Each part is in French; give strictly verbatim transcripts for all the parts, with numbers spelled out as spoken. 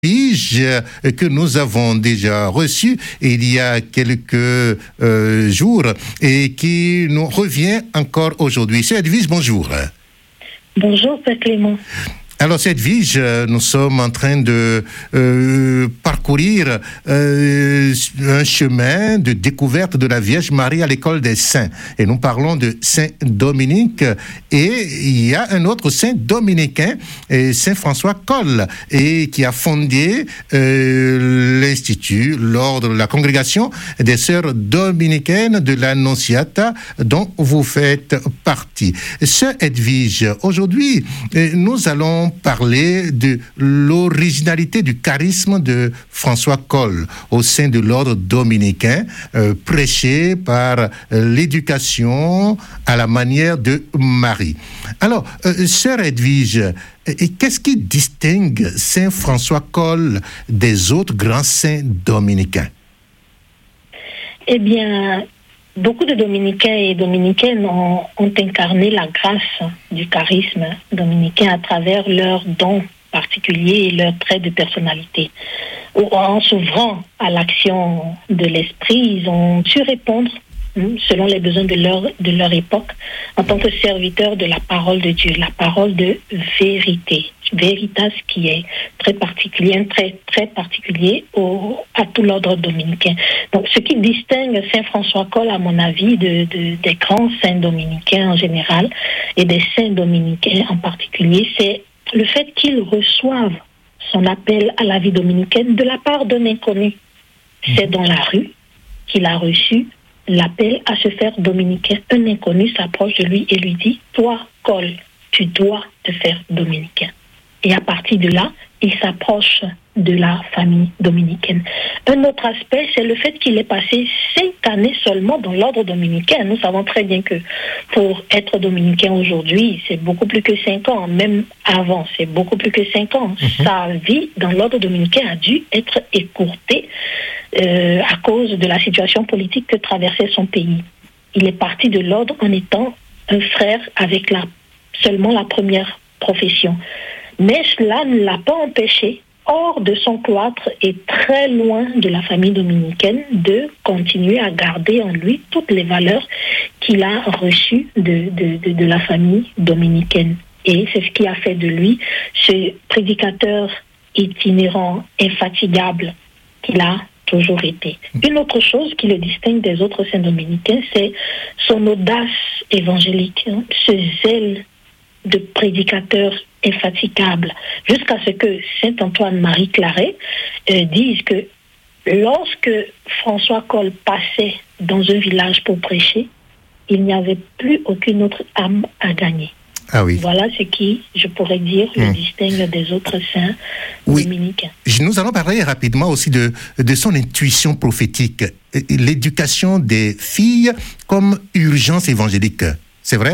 Edwige que nous avons déjà reçu il y a quelques euh, jours et qui nous revient encore aujourd'hui. C'est Edwige, bonjour. Bonjour, Père Clément. Alors, cette Edwige, nous sommes en train de euh, parcourir euh, un chemin de découverte de la Vierge Marie à l'école des saints. Et nous parlons de Saint Dominique. Et il y a un autre saint dominicain, Saint François Coll, et qui a fondé euh, l'Institut, l'ordre, la congrégation des sœurs dominicaines de l'Annonciata, dont vous faites partie. Sœur Edwige, aujourd'hui, nous allons parler de l'originalité du charisme de François Coll au sein de l'ordre dominicain, euh, prêché par euh, l'éducation à la manière de Marie. Alors, euh, sœur Edwige, euh, qu'est-ce qui distingue Saint François Coll des autres grands saints dominicains? Eh bien, beaucoup de dominicains et dominicaines ont, ont incarné la grâce du charisme dominicain à travers leurs dons particuliers et leurs traits de personnalité. En s'ouvrant à l'action de l'esprit, ils ont su répondre selon les besoins de leur, de leur époque en tant que serviteurs de la parole de Dieu, la parole de vérité. Veritas qui est très particulier, très, très particulier au, à tout l'ordre dominicain. Donc, ce qui distingue Saint François Coll, à mon avis, de, de, des grands saints dominicains en général et des saints dominicains en particulier, c'est le fait qu'ils reçoivent son appel à la vie dominicaine de la part d'un inconnu. C'est dans la rue qu'il a reçu l'appel à se faire dominicain. Un inconnu s'approche de lui et lui dit « Toi, Coll, tu dois te faire dominicain ». Et à partir de là, il s'approche de la famille dominicaine. Un autre aspect, c'est le fait qu'il est passé cinq années seulement dans l'ordre dominicain. Nous savons très bien que pour être dominicain aujourd'hui, c'est beaucoup plus que cinq ans. Même avant, c'est beaucoup plus que cinq ans. Mm-hmm. Sa vie dans l'ordre dominicain a dû être écourtée euh, à cause de la situation politique que traversait son pays. Il est parti de l'ordre en étant un frère avec la, seulement la première profession. Mais cela ne l'a pas empêché, hors de son cloître et très loin de la famille dominicaine, de continuer à garder en lui toutes les valeurs qu'il a reçues de, de, de, de la famille dominicaine. Et c'est ce qui a fait de lui ce prédicateur itinérant, infatigable qu'il a toujours été. Une autre chose qui le distingue des autres saints dominicains, c'est son audace évangélique, hein, ce zèle de prédicateur infatigable, jusqu'à ce que saint Antoine-Marie Claret euh, dise que lorsque François Coll passait dans un village pour prêcher, il n'y avait plus aucune autre âme à gagner. Ah oui. Voilà ce qui, je pourrais dire, le mmh. distingue des autres saints oui. dominicains. Nous allons parler rapidement aussi de, de son intuition prophétique, l'éducation des filles comme urgence évangélique. C'est vrai?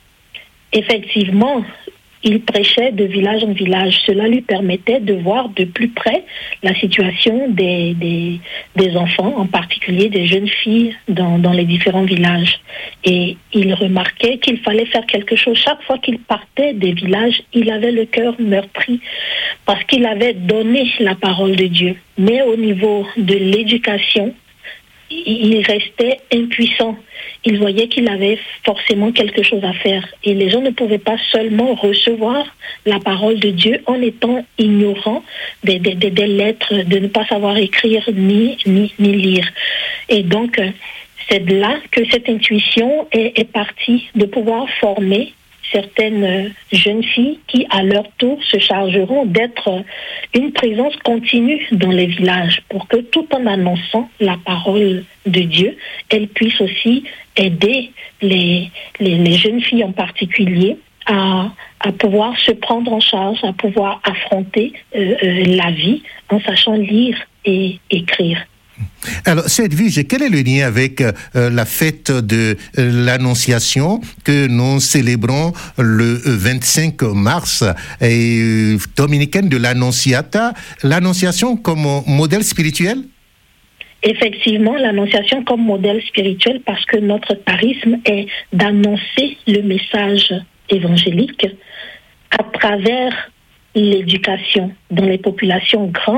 Effectivement, il prêchait de village en village. Cela lui permettait de voir de plus près la situation des, des, des enfants, en particulier des jeunes filles dans, dans les différents villages. Et il remarquait qu'il fallait faire quelque chose. Chaque fois qu'il partait des villages, il avait le cœur meurtri parce qu'il avait donné la parole de Dieu. Mais au niveau de l'éducation, il restait impuissant. Il voyait qu'il avait forcément quelque chose à faire. Et les gens ne pouvaient pas seulement recevoir la parole de Dieu en étant ignorants des, des, des, des lettres, de ne pas savoir écrire ni, ni, ni lire. Et donc, c'est de là que cette intuition est, est partie de pouvoir former certaines jeunes filles qui, à leur tour, se chargeront d'être une présence continue dans les villages pour que, tout en annonçant la parole de Dieu, elles puissent aussi aider les, les, les jeunes filles en particulier à, à pouvoir se prendre en charge, à pouvoir affronter euh, euh, la vie en sachant lire et écrire. Alors, cette Edwige, quel est le lien avec euh, la fête de euh, l'Annonciation que nous célébrons le vingt-cinq mars, et, euh, dominicaine de l'Annonciata, l'Annonciation comme modèle spirituel? Effectivement, l'Annonciation comme modèle spirituel, parce que notre charisme est d'annoncer le message évangélique à travers l'éducation dans les populations grandes